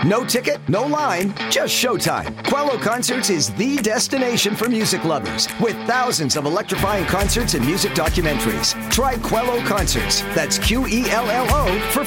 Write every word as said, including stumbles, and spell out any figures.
No ticket, no line, just showtime. Quello Concerts is the destination for music lovers with thousands of electrifying concerts and music documentaries. Try Quello Concerts. That's Q E L L O for